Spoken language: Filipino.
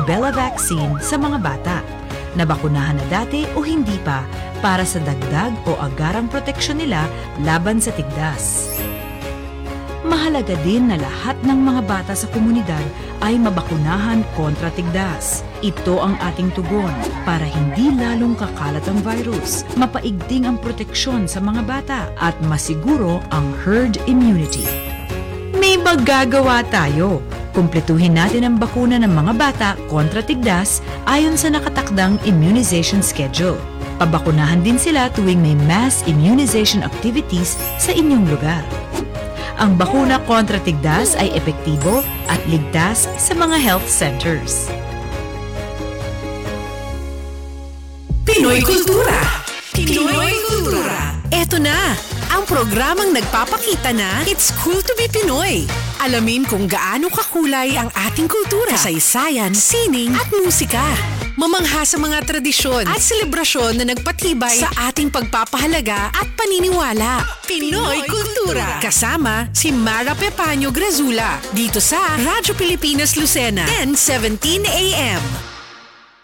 Bella vaccine sa mga bata. Nabakunahan na dati o hindi pa para sa dagdag o agarang proteksyon nila laban sa tigdas. Mahalaga din na lahat ng mga bata sa komunidad ay mabakunahan kontra tigdas. Ito ang ating tugon para hindi lalong kakalat ang virus, mapaigting ang proteksyon sa mga bata at masiguro ang herd immunity. May magagawa tayo. Kumpletuhin natin ang bakuna ng mga bata kontra tigdas ayon sa nakatakdang immunization schedule. Pabakunahan din sila tuwing may mass immunization activities sa inyong lugar. Ang bakuna kontra tigdas ay epektibo at ligtas sa mga health centers. Pinoy Kultura! Pinoy Kultura! Eto na, ang programang nagpapakita na it's cool to be Pinoy. Alamin kung gaano kakulay ang ating kultura, kasaysayan, sining at musika. Mamangha sa mga tradisyon at selebrasyon na nagpatibay sa ating pagpapahalaga at paniniwala. Pinoy Kultura! Kasama si Mara Pepanyo Grazula dito sa Radyo Pilipinas Lucena, 10:17 AM.